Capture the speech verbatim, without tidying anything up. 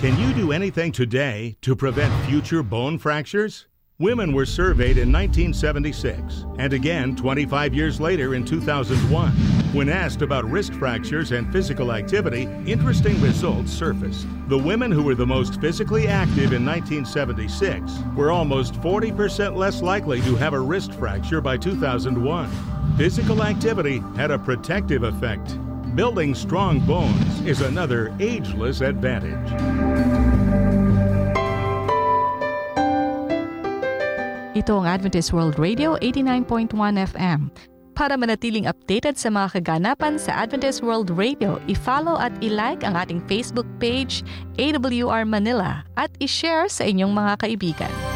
Can you do anything today to prevent future bone fractures? Women were surveyed in nineteen seventy-six and again twenty-five years later in two thousand one. When asked about risk fractures and physical activity, interesting results surfaced. The women who were the most physically active in nineteen seventy-six were almost forty percent less likely to have a wrist fracture by two thousand one. Physical activity had a protective effect. Building strong bones is another ageless advantage. Ito ang Adventist World Radio eighty-nine point one F M. Para manatiling updated sa mga kaganapan sa Adventist World Radio, i-follow at i-like ang ating Facebook page, A W R Manila, at i-share sa inyong mga kaibigan.